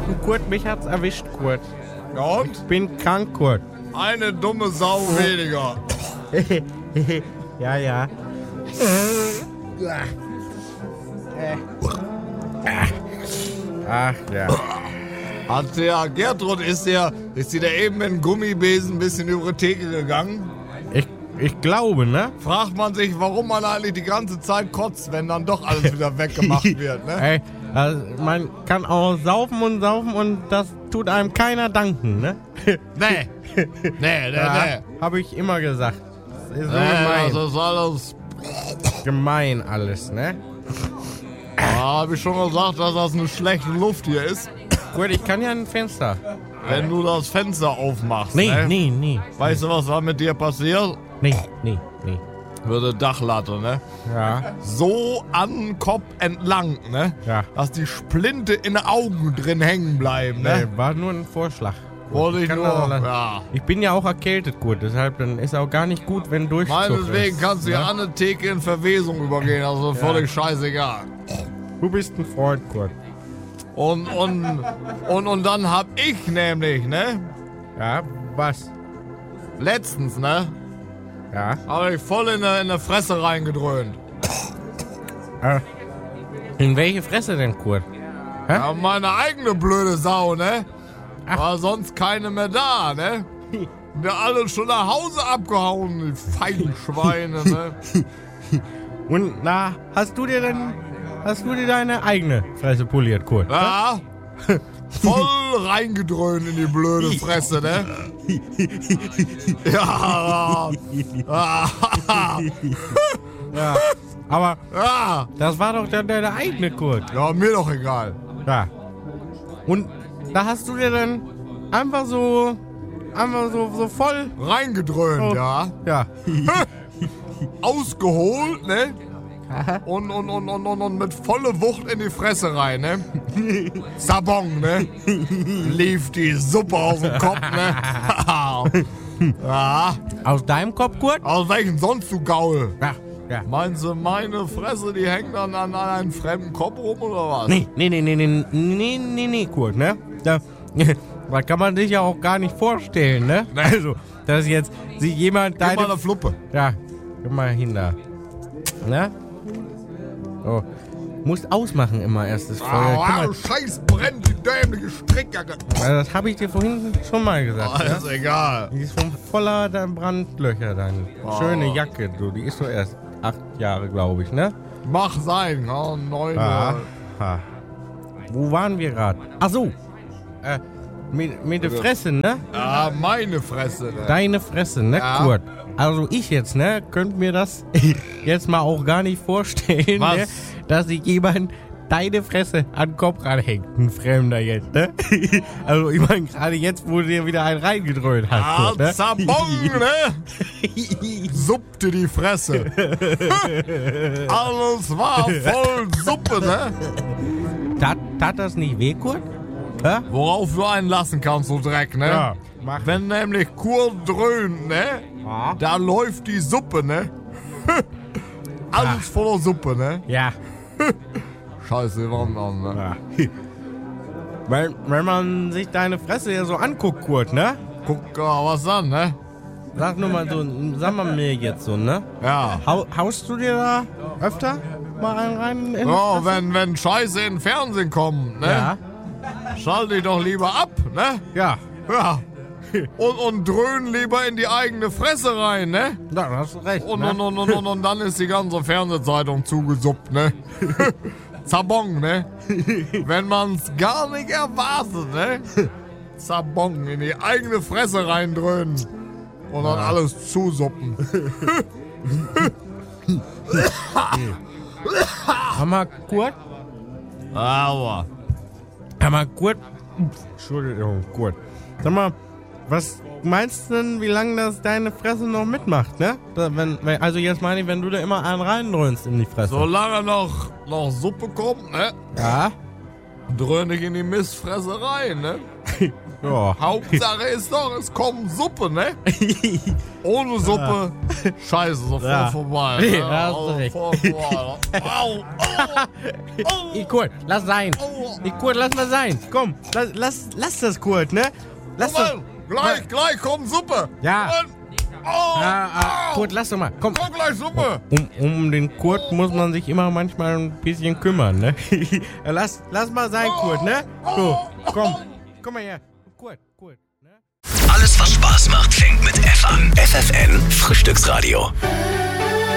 Du, Kurt, mich hat's erwischt, Kurt. Ja und? Ich bin krank, Kurt. Eine dumme Sau weniger. Ja. Ach ja. Hat der Gertrud, ist sie da eben mit dem Gummibesen ein bisschen über die Theke gegangen? Ich glaube, ne? Fragt man sich, warum man eigentlich die ganze Zeit kotzt, wenn dann doch alles wieder weggemacht wird, ne? Ey, also man kann auch saufen und das tut einem keiner danken, ne? Nee. Nee. Hab ich immer gesagt. Das ist so Das gemein. ist alles. Gemein alles, ne? Ja, hab ich schon gesagt, dass das eine schlechte Luft hier ist. Gut, ich kann ja ein Fenster. Wenn du das Fenster aufmachst, Nee. Weißt du, was da mit dir passiert? Nee. Würde Dachlatte, ne? Ja. So an Kopf entlang, ne? Ja. Dass die Splinte in den Augen drin hängen bleiben, ne? Nee, war nur ein Vorschlag. Wollte ich kann nur, das auch lassen. ja. Ich bin ja auch erkältet, gut, deshalb dann ist auch gar nicht gut, wenn Durchzug Meinetwegen ist. kannst du ja an eine Theke in Verwesung übergehen, also völlig scheißegal. Du bist ein Freund, Kurt. Und dann hab ich nämlich, ne? Ja, was? Letztens, ne? Ja. Hab ich voll in der Fresse reingedröhnt. In welche Fresse denn, Kurt? Ja, meine eigene blöde Sau, ne? War sonst keine mehr da, ne? Der alle schon nach Hause abgehauen, die feigen Schweine, ne? Und na, hast du dir deine eigene Fresse poliert, Kurt? Ja, voll reingedröhnt in die blöde Fresse, ne? Ja. Ja. Aber Ja. das war doch dann deine eigene, Kurt. Ja, mir doch egal. Ja. Und da hast du dir dann einfach so voll... Reingedröhnt, Oh. ja. Ja. Ausgeholt, ne? Und mit volle Wucht in die Fresse rein, ne? Sabon, ne? Lief die Suppe aus dem Kopf, ne? Ja. Aus deinem Kopf, Kurt? Aus welchem sonst, du Gaul? Ja. Meinst du, meine Fresse, die hängt dann an einem fremden Kopf rum, oder was? Nee, Kurt, ne? Das kann man sich ja auch gar nicht vorstellen, ne? Nee. Also, dass jetzt sich jemand Gib mal eine Fluppe. Ja, geh mal hin da. Ne? Oh. Musst ausmachen immer erst das Feuer. Guck mal, Scheiß brennt die dämliche Strickjacke. das habe ich dir vorhin schon mal gesagt. Ist Ne? egal. Die ist schon voller Brandlöcher, deine schöne Jacke, du. Die ist so erst 8 Jahre, glaube ich, ne? Mach sein, ja, 9 Ha. Wo waren wir gerade? Ach so. Mit der Fresse, ne? Ja, meine Fresse, ne? Deine Fresse, ne, Ja. Kurt? Also ich jetzt, ne, könnte mir das jetzt mal auch gar nicht vorstellen, Was? ne, dass sich jemand deine Fresse an den Kopf ranhängt. Ein Fremder jetzt, ne? Also ich meine, gerade jetzt, wo du dir wieder einen reingedröhnt hast, Kurt, ne? Zabong, ne? Suppte die Fresse. Alles war voll Suppe, ne? Tat das nicht weh, Kurt? Hä? Worauf du einen lassen kannst, so Dreck, ne? Ja, mach. Wenn nämlich Kurt dröhnt, ne? Ja. Da läuft die Suppe, ne? Alles voller Suppe, ne? Ja. Scheiße, warum dann, ne? Ja. Wenn man sich deine Fresse ja so anguckt, Kurt, ne? Guck, was dann, ne? Sag nur mal so, sag mal mir jetzt so, ne? Ja. Haust du dir da öfter mal einen rein in die Ja, Fresse? wenn Scheiße in den Fernsehen kommt, ne? Ja. Schalt dich doch lieber ab, ne? Ja. Ja. Und dröhn lieber in die eigene Fresse rein, ne? Da hast du recht. Und ne? dann ist die ganze Fernsehzeitung zugesuppt, ne? Zabong, ne? Wenn man's gar nicht erwartet, ne? Zabong, in die eigene Fresse reindröhnen. Und dann alles zusuppen. Hammer Kurt? Aber. Hammer Kurt? Entschuldigung, Kurt. Sag mal, was meinst du denn, wie lange das deine Fresse noch mitmacht, ne? Also jetzt meine ich, wenn du da immer einen reindröhnst in die Fresse. Solange noch Suppe kommt, ne? Ja? Dröhn ich in die Mistfresse rein, ne? Ja. Hauptsache ist doch, es kommt Suppe, ne? Ohne Suppe, scheiße, sofort vorbei. Ne? Ja, hast du recht. Sofort vorbei. Au, Kurt, lass sein. Kurt, lass mal sein. Komm, lass das, Kurt, ne? Lass das. Gleich kommt Suppe. Ja. Au. Kurt, lass doch mal. Komm. Kommt gleich Suppe. Um den Kurt muss man sich immer manchmal ein bisschen kümmern, ne? lass mal sein, Kurt, ne? So, komm mal her. Kurt, ne? Alles, was Spaß macht, fängt mit F an. FFN Frühstücksradio.